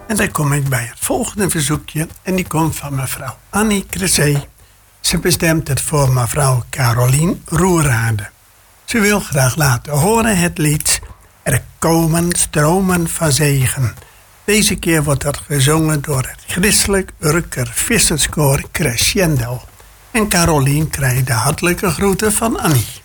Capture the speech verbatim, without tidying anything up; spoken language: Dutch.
En dan kom ik bij het volgende verzoekje. En die komt van mevrouw Annie Cressé. Ze bestemt het voor mevrouw Carolien Roerade. Ze wil graag laten horen het lied Er komen stromen van zegen. Deze keer wordt dat gezongen door het Christelijk Urker Visserskoor Crescendo. En Carolien krijgt de hartelijke groeten van Annie.